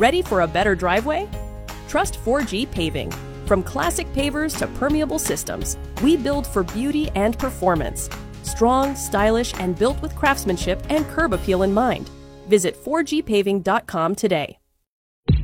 Ready for a better driveway? Trust 4G Paving. From classic pavers to permeable systems, we build for beauty and performance. Strong, stylish, and built with craftsmanship and curb appeal in mind. Visit 4gpaving.com today.